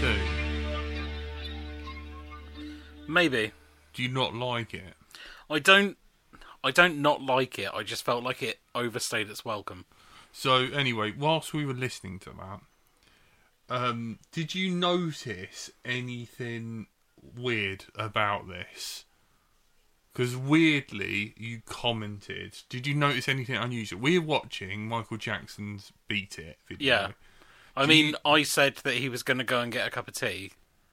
too? Maybe. Do you not like it? I don't not like it. I just felt like it overstayed its welcome. So anyway, whilst we were listening to that, did you notice anything weird about this? Because weirdly, you commented. Did you notice anything unusual? We're watching Michael Jackson's Beat It video. Yeah. I mean, I said that he was going to go and get a cup of tea.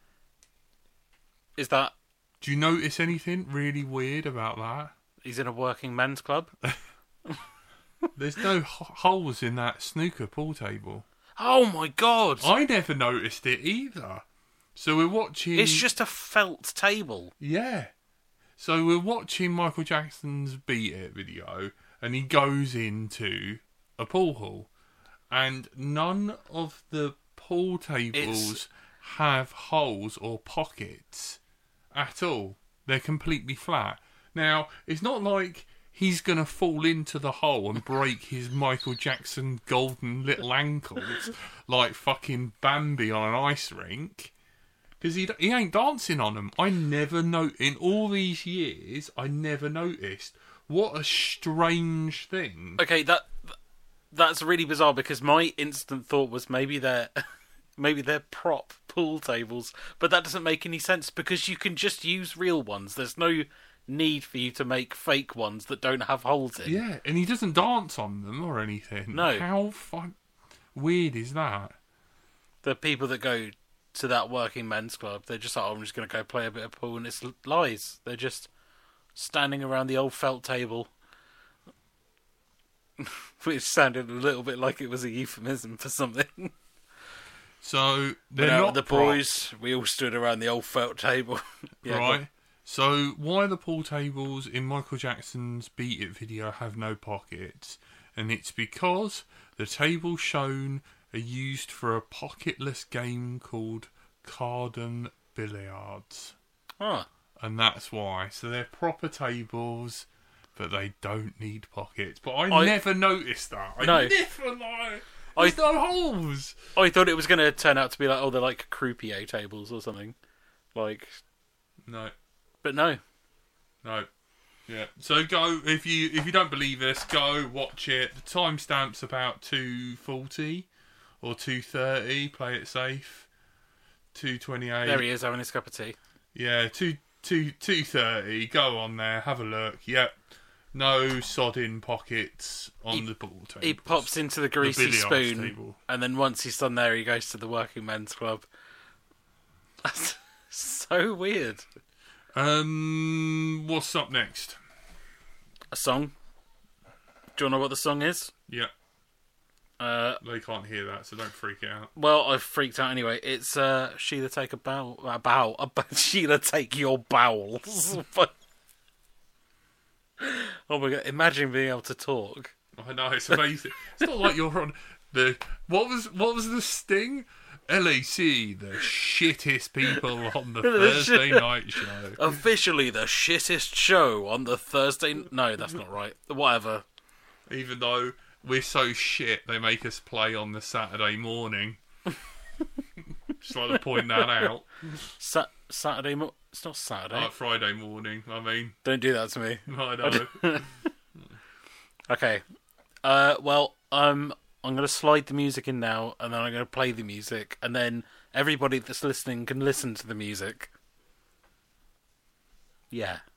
Is that... Do you notice anything really weird about that? He's in a working men's club? There's no holes in that snooker pool table. Oh my god! I never noticed it either. So we're watching... It's just a felt table. Yeah. So we're watching Michael Jackson's Beat It video, and he goes into a pool hall. And none of the pool tables have holes or pockets at all. They're completely flat. Now, it's not like he's going to fall into the hole and break his Michael Jackson golden little ankles like fucking Bambi on an ice rink. Because he ain't dancing on them. I never in all these years, I never noticed. What a strange thing. Okay, that's really bizarre because my instant thought was maybe they're prop pool tables, but that doesn't make any sense because you can just use real ones. There's no need for you to make fake ones that don't have holes in. Yeah, and he doesn't dance on them or anything. No. How weird is that? The people that go to that working men's club, they're just like, oh, I'm just going to go play a bit of pool, and it's lies. They're just standing around the old felt table. Which sounded a little bit like it was a euphemism for something. So they're not the prop. boys. We all stood around the old felt table. Yeah, right. So why the pool tables in Michael Jackson's Beat It video have no pockets? And it's because the tables shown are used for a pocketless game called Carden Billiards. Huh. And that's why. So they're proper tables, but they don't need pockets. But I never noticed that. I never there's no holes. I thought it was going to turn out to be like, oh, they're like croupier tables or something. Like... No. But no. No. Yeah. So go, if you don't believe us, go watch it. The timestamp's about 2:40 or 2:30. Play it safe. 2:28. There he is having his cup of tea. Yeah, 2:30. Go on there, have a look. Yep. No sodding pockets on the pool table. He pops into the greasy spoon, and then once he's done there, he goes to the working men's club. That's so weird. What's up next? A song. Do you know what the song is? Yeah. They can't hear that, so don't freak out. Well, I've freaked out anyway. It's Sheila Take Sheila Take Your Bowels. Oh my god! Imagine being able to talk. I know, it's amazing. It's not like you're on the what was the sting? LAC, the shittest people on the Thursday night show. Officially the shittest show on the Thursday... No, that's not right. Whatever. Even though we're so shit, they make us play on the Saturday morning. Just like to point that out. Saturday... It's not Saturday. Friday morning, I mean. Don't do that to me. I know. Okay. Well, I'm going to slide the music in now, and then I'm going to play the music, and then everybody that's listening can listen to the music. Yeah.